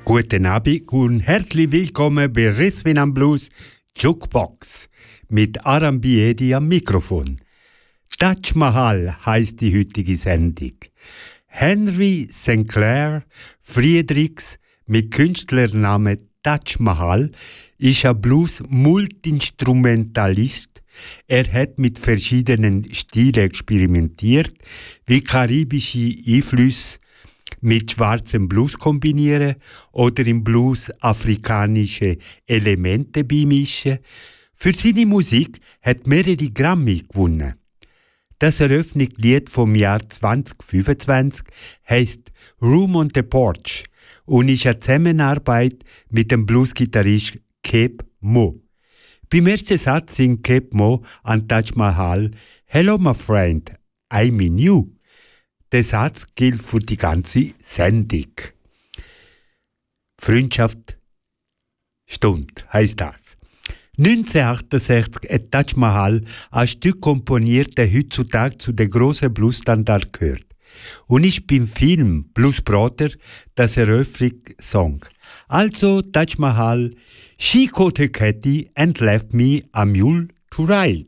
Guten Abend und herzlich willkommen bei Rhythm and Blues Jukebox mit Aram Biedi am Mikrofon. Taj Mahal heisst die heutige Sendung. Henry Sinclair Friedrichs mit Künstlernamen Taj Mahal ist ein Blues-Multinstrumentalist. Er hat mit verschiedenen Stilen experimentiert, wie karibische Einflüsse mit schwarzem Blues kombinieren oder im Blues afrikanische Elemente beimischen. Für seine Musik hat mehrere Grammy gewonnen. Das Eröffnungslied vom Jahr 2025 heisst Room on the Porch und ist eine Zusammenarbeit mit dem Bluesgitarrist Keb Mo. Beim ersten Satz singt Keb Mo an Taj Mahal «Hello my friend, I'm in you». Der Satz gilt für die ganze Sendung. Freundschaft Stund heisst das. 1968 hat Taj Mahal ein Stück komponiert, das heutzutage zu den grossen Bluesstandards gehört. Und ist beim Film Blues Brother das Eröffnungssong. Also Taj Mahal, She caught a catty and left me a mule to ride.